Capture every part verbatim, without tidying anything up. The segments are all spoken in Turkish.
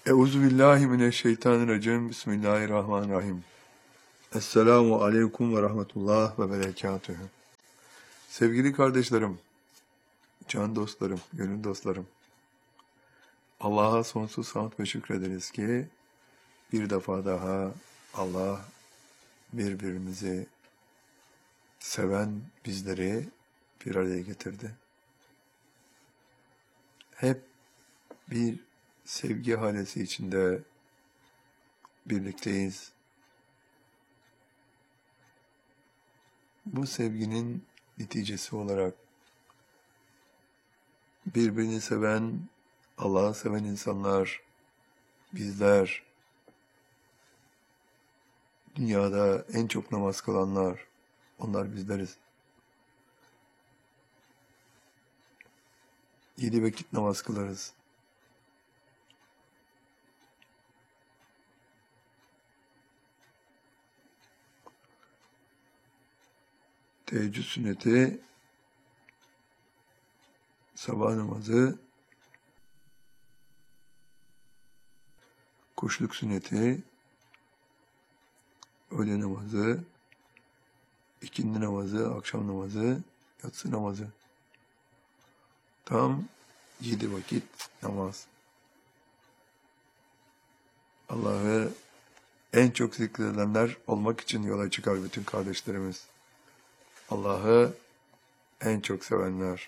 Euzubillahimineşşeytanirracim. Bismillahirrahmanirrahim. Esselamu aleyküm ve rahmetullah ve berekatühü. Sevgili kardeşlerim, can dostlarım, gönül dostlarım, Allah'a sonsuz hamd ve şükrederiz ki bir defa daha Allah birbirimizi seven bizleri bir araya getirdi. Hep bir sevgi halesi içinde birlikteyiz. Bu sevginin neticesi olarak birbirini seven, Allah'ı seven insanlar, bizler, dünyada en çok namaz kılanlar, onlar bizleriz. Yedi vakit namaz kılarız. Teheccüd sünneti, sabah namazı, kuşluk sünneti, öğle namazı, ikindi namazı, akşam namazı, yatsı namazı. Tam yedi vakit namaz. Allah'ı en çok zikredenler olmak için yola çıkar bütün kardeşlerimiz. Allah'ı en çok sevenler.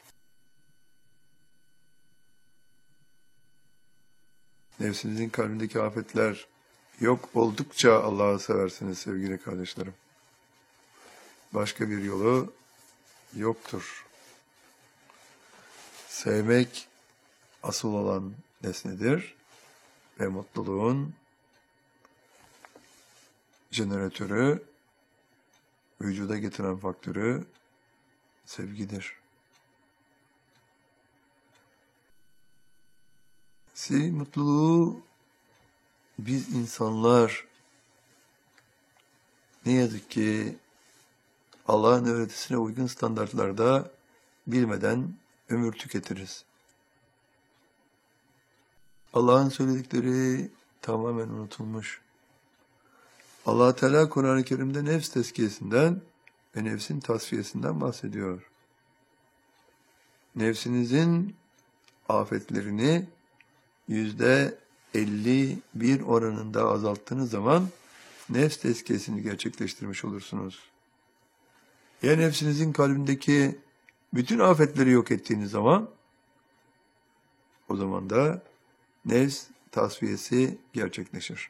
Nefsinizin kalbindeki afetler yok oldukça Allah'ı seversiniz sevgili kardeşlerim. Başka bir yolu yoktur. Sevmek asıl olan nesnedir ve mutluluğun jeneratörü, vücuda getiren faktörü sevgidir. Sevgi, mutluluğu biz insanlar ne yazık ki Allah'ın öğretisine uygun standartlarda bilmeden ömür tüketiriz. Allah'ın söyledikleri tamamen unutulmuş. Allah Teala Kur'an-ı Kerim'de nefs tezkiyesinden ve nefsin tasfiyesinden bahsediyor. Nefsinizin afetlerini yüzde elli bir oranında azalttığınız zaman nefs tezkiyesini gerçekleştirmiş olursunuz. Ya nefsinizin kalbindeki bütün afetleri yok ettiğiniz zaman, o zaman da nefs tasfiyesi gerçekleşir.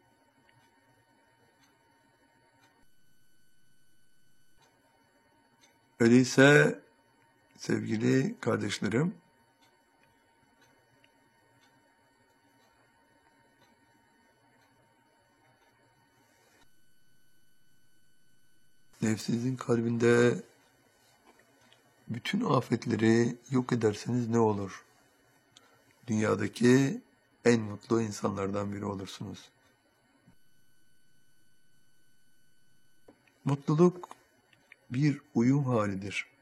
Öyleyse sevgili kardeşlerim, nefsinizin kalbinde bütün afetleri yok ederseniz ne olur? Dünyadaki en mutlu insanlardan biri olursunuz. Mutluluk bir uyum halidir.